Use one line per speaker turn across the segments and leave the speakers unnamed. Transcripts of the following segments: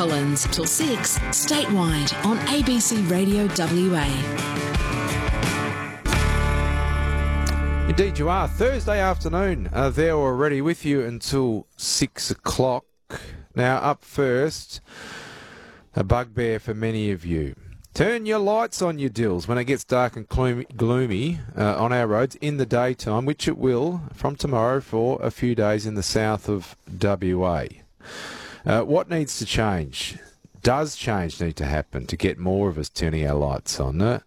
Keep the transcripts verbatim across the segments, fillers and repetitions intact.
Collins till six, statewide on A B C Radio W A.
Indeed you are. Thursday afternoon, uh, there already with you until six o'clock. Now up first, a bugbear for many of you. Turn your lights on, you dills, when it gets dark and gloomy, gloomy uh, on our roads in the daytime, which it will from tomorrow for a few days in the south of W A. Uh, what needs to change? Does change need to happen to get more of us turning our lights on? Uh,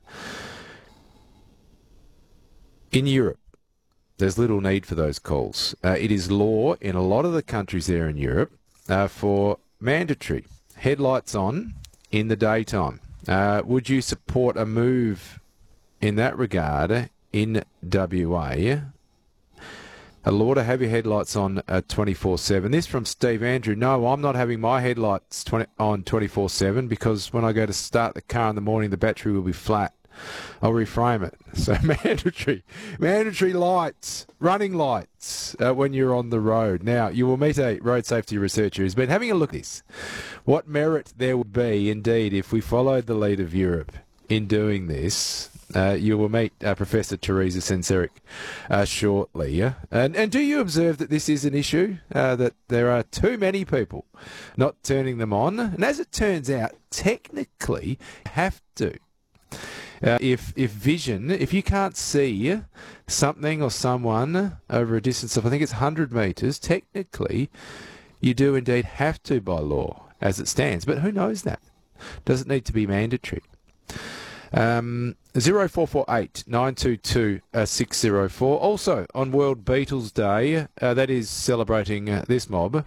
in Europe, there's little need for those calls. Uh, it is law in a lot of the countries there in Europe uh, for mandatory headlights on in the daytime. Uh, would you support a move in that regard in W A? A law to have your headlights on uh, twenty-four seven. This from Steve Andrew. No, I'm not having my headlights twenty on twenty-four seven because when I go to start the car in the morning, the battery will be flat. I'll reframe it. So mandatory, mandatory lights, running lights uh, when you're on the road. Now, you will meet a road safety researcher who's been having a look at this. What merit there would be, indeed, if we followed the lead of Europe in doing this. Uh, you will meet uh, Professor Teresa Senseric uh, shortly. Uh, and, and do you observe that this is an issue, uh, that there are too many people not turning them on? And as it turns out, technically, you have to. Uh, if if vision, if you can't see something or someone over a distance of, I think it's one hundred metres, technically you do indeed have to by law as it stands. But who knows that? Does it need to be mandatory? Um, zero four four eight nine two two six zero four. Also on World Beatles Day, uh, that is celebrating uh, this mob.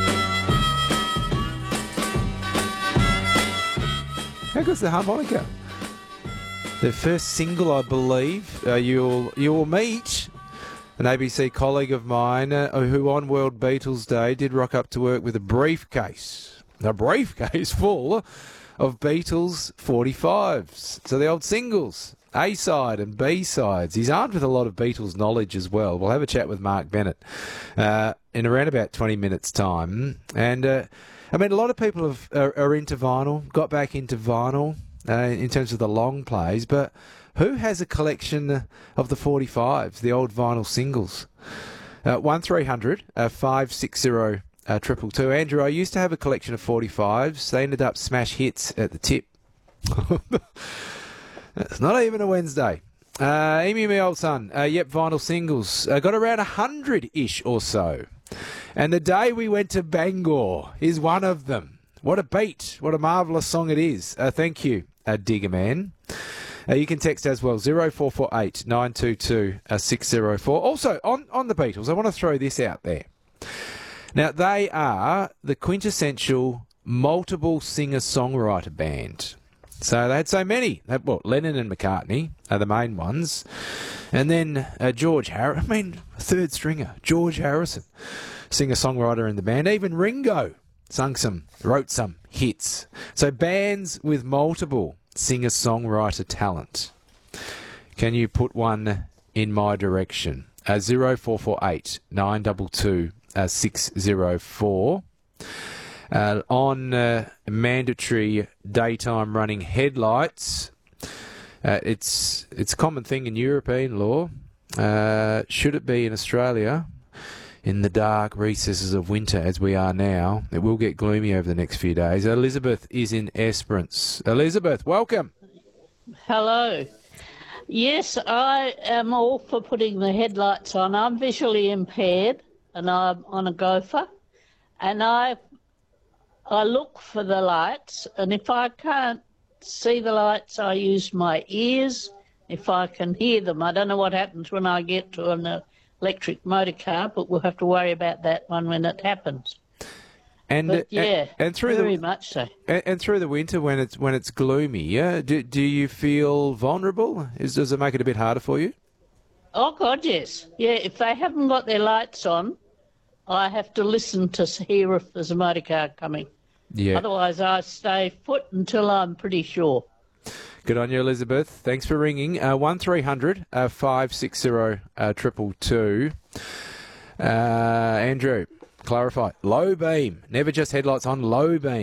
How goes the harmonica? The first single, I believe, uh, you'll you'll meet an A B C colleague of mine uh, who on World Beatles Day did rock up to work with a briefcase, a briefcase full of Beatles forty-fives. So the old singles, A-side and B-sides. He's armed with a lot of Beatles knowledge as well. We'll have a chat with Mark Bennett uh, in around about twenty minutes' time. And, uh, I mean, a lot of people have, are, are into vinyl, got back into vinyl. Uh, in terms of the long plays, but who has a collection of the forty-fives, the old vinyl singles? Uh, one three hundred five six zero two two. Andrew, I used to have a collection of forty-fives. They ended up smash hits at the tip. It's not even a Wednesday. Uh, Emu, my old son. Uh, yep, vinyl singles. Uh, got around one hundred-ish or so. And the day we went to Bangor is one of them. What a beat. What a marvellous song it is. Uh, thank you, uh, Digger Man. Uh, you can text as well, zero four four eight nine two two six zero four. Also, on, on the Beatles, I want to throw this out there. Now, they are the quintessential multiple singer-songwriter band. So they had so many. Well, Lennon and McCartney are the main ones. And then uh, George Harrison, I mean, third stringer, George Harrison, singer-songwriter in the band. Even Ringo sung some, wrote some hits. So bands with multiple singer-songwriter talent. Can you put one in my direction? Uh, zero four four eight nine two two six zero four. Uh, on uh, mandatory daytime running headlights, uh, it's it's a common thing in European law. Uh, should it be in Australia? In the dark recesses of winter as we are now, it will get gloomy over the next few days. Elizabeth is in Esperance. Elizabeth, welcome.
Hello. Yes, I am all for putting the headlights on. I'm visually impaired and I'm on a gopher, and I I look for the lights, and if I can't see the lights, I use my ears if I can hear them. I don't know what happens when I get to an electric motor car, but we'll have to worry about that one when it happens.
And
but, yeah,
and, and through
very
the,
much so.
And, and through the winter, when it's when it's gloomy, yeah, do do you feel vulnerable? Is does it make it a bit harder for you?
Oh God, yes, yeah. If they haven't got their lights on, I have to listen to hear if there's a motor car coming.
Yeah.
Otherwise, I stay put until I'm pretty sure.
Good on you, Elizabeth. Thanks for ringing. Uh, one three hundred five six zero triple two. Uh, Andrew, clarify. Low beam. Never just headlights on, low beam.